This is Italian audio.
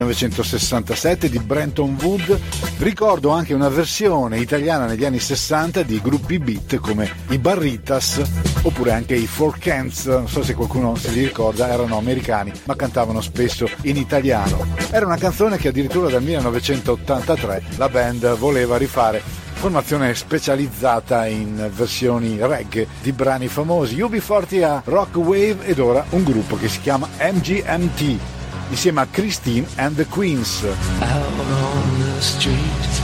1967 di Brenton Wood. Ricordo anche una versione italiana negli anni 60 di gruppi beat come i Barritas oppure anche i Four Cans, non so se qualcuno se li ricorda, erano americani ma cantavano spesso in italiano. Era una canzone che addirittura dal 1983 la band voleva rifare, formazione specializzata in versioni reggae di brani famosi. UB40 a Rock Wave ed ora un gruppo che si chiama MGMT insieme a Christine and the Queens. Out on the street